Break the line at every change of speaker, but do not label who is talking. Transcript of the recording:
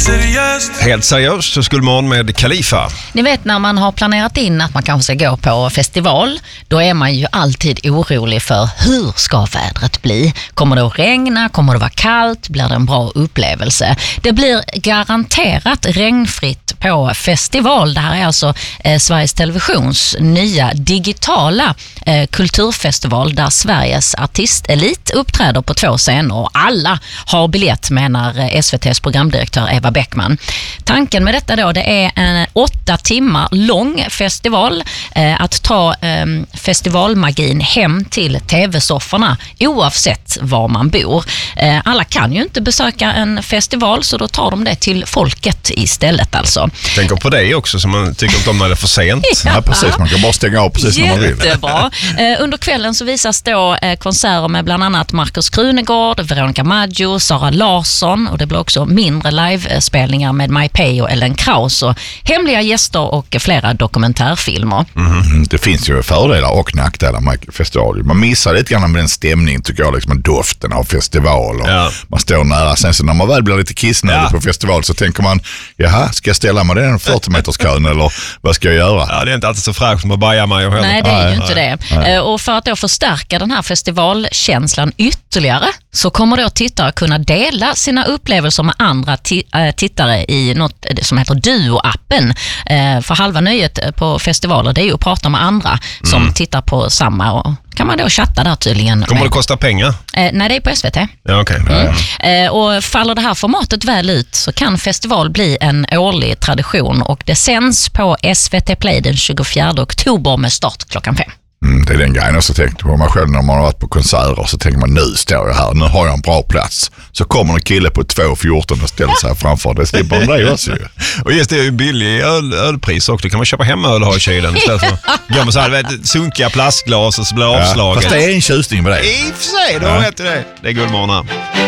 Helt seriöst så skulle man med Khalifa.
Ni vet när man har planerat in att man kanske ska gå på festival, då är man ju alltid orolig för hur ska vädret bli? Kommer det att regna? Kommer det vara kallt? Blir det en bra upplevelse? Det blir garanterat regnfritt på festival. Det här är alltså Sveriges Televisions nya digitala kulturfestival där Sveriges artistelit uppträder på 2 scener och alla har biljett, menar SVT:s programdirektör Eva Bäckman. Tanken med detta då, det är en 8 timmar lång festival, att ta festivalmagin hem till tv-sofforna oavsett var man bor. Alla kan ju inte besöka en festival, så då tar de det till folket istället alltså.
Tänker på dig också som man tycker inte om när det är för sent.
Ja, precis. Man kan bara stänga av precis när man vill.
Jättebra. Under kvällen så visas då konserter med bland annat Markus Krunegård, Veronica Maggio, Sara Larsson, och det blir också mindre livespelningar med MyPay och Ellen Kraus och hemliga gäster och flera dokumentärfilmer.
Det finns ju fördelar och nackdelar med festival. Man missar lite grann med den stämningen, tycker jag, liksom doften av festival och man står nära. Sen så när man väl blir lite kissnödig på festival så tänker man, jaha, ska jag ställa mig i den 40-meterskön eller vad ska jag göra?
Ja, det är inte alltid så fräscht som att baja mig heller.
Nej, det är ju inte det. Och för att då förstärka den här festivalkänslan ytterligare så kommer då tittare kunna dela sina upplevelser med andra tittare i något som heter Duo-appen. För halva nöjet på festivaler, det är ju att prata med andra som tittar på samma, och kan man då chatta där tydligen.
Kommer det kosta pengar?
Nej, det är på SVT.
Ja, okej.
Och faller det här formatet väl ut så kan festival bli en årlig tradition, och det sänds på SVT Play den 24 oktober med start klockan 5.
Det är den grejen jag så tänkte på mig själv när man har varit på konserter, så tänker man, nu står jag här, nu har jag en bra plats. Så kommer en kille på 2,14 och ställer sig här framför. Det slipper man det också ju.
Och just det är ju billig ölpris också. Då kan man köpa hem öl och ha i kylen istället för gå med så här sunkiga plastglas och så blir avslagen.
Fast det är en tjusning med det.
I och för sig, då vet du det. Det är Guldmorgon.